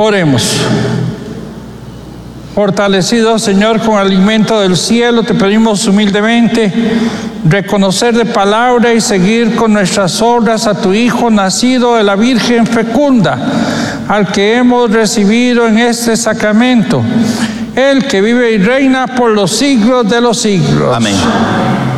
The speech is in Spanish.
Oremos. Fortalecido, Señor, con alimento del cielo, te pedimos humildemente reconocer de palabra y seguir con nuestras obras a tu Hijo nacido de la Virgen fecunda, al que hemos recibido en este sacramento, el que vive y reina por los siglos de los siglos. Amén.